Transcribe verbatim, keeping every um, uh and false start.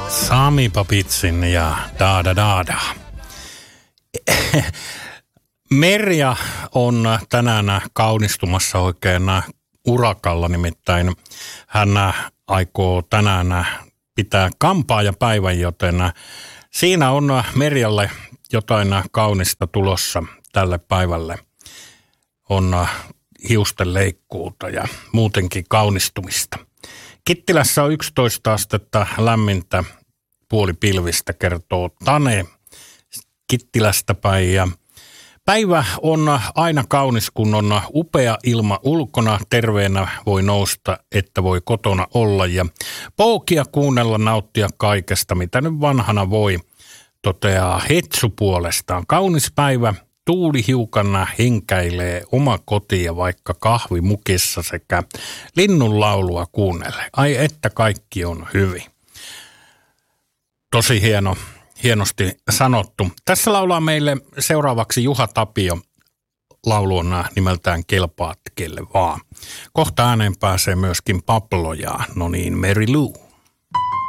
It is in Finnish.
Sami Papitsin ja Daada Daada. Merja on tänään kaunistumassa oikein urakalla, nimittäin hän aikoo tänään pitää kampaajapäivän, joten siinä on Merjalle jotain kaunista tulossa tälle päivälle. On hiusten leikkuuta ja muutenkin kaunistumista. Kittilässä on yksitoista astetta lämmintä, puoli pilvistä, kertoo Tane Kittilästä päin. Ja päivä on aina kaunis, kun on upea ilma ulkona, terveenä voi nousta, että voi kotona olla ja poukia kuunnella, nauttia kaikesta, mitä nyt vanhana voi, toteaa Hetsu puolestaan. Kaunis päivä, tuuli hiukan henkäilee, oma koti ja vaikka kahvi mukissa sekä linnun laulua kuunnelle. Ai että kaikki on hyvin. Tosi hieno, hienosti sanottu. Tässä laulaa meille seuraavaksi Juha Tapio. Laulu on nimeltään Kelpaat kelle vaan. Kohta ääneen pääsee myöskin Pablo ja no niin Mary Lou.